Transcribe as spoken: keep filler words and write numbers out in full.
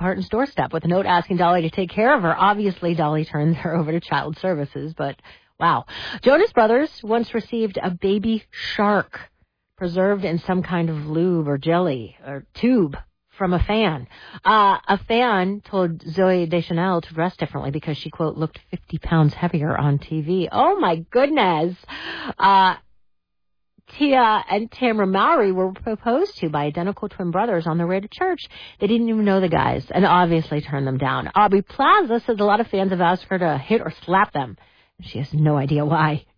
Parton's doorstep with a note asking Dolly to take care of her. Obviously, Dolly turns her over to child services, but wow. Jonas Brothers once received a baby shark preserved in some kind of lube or jelly or tube from a fan. Uh, a fan told Zooey Deschanel to dress differently because she, quote, looked fifty pounds heavier on T V. Oh, my goodness. Uh, Tia and Tamra Mowry were proposed to by identical twin brothers on their way to church. They didn't even know the guys and obviously turned them down. Aubrey Plaza says a lot of fans have asked her to hit or slap them. She has no idea why.